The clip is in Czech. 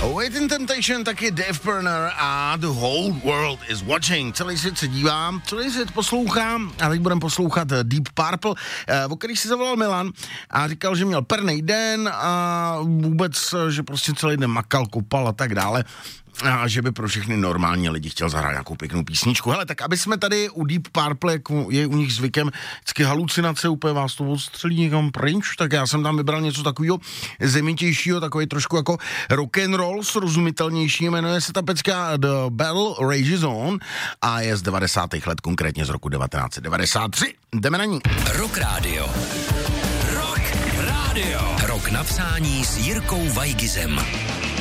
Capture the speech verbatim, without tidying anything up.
Waiting Temptation, taky Dave Pirner a The Whole World is Watching. Celý svět se dívám, celý svět poslouchám a teď budeme poslouchat Deep Purple, o který si zavolal Milan a říkal, že měl pernej den a vůbec, že prostě celý den makal, kopal a tak dále. A že by pro všechny normální lidi chtěl zahrát nějakou pěknou písničku. Hele, tak aby jsme tady u Deep Purple, jak je u nich zvykem, vždycky halucinace, úplně vás to odstřelí někam pryč, tak já jsem tam vybral něco takového zemitějšího, takový trošku jako rock and roll, srozumitelnější, jmenuje se ta pecka The Battle Rages On a je z devadesátých let, konkrétně z roku devatenáct set devadesát tři. Jdeme na ní. Rock Radio. Rock Radio. Rock na přání s Jirkou Vajgizem.